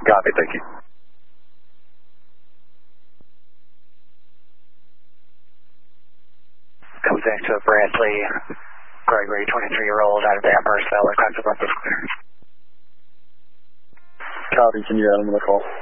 Copy, thank you. Comes into Bradley, Gregory, 23-year-old, out of Amherst, Valley, class of clear. Copy, can you add him on the call?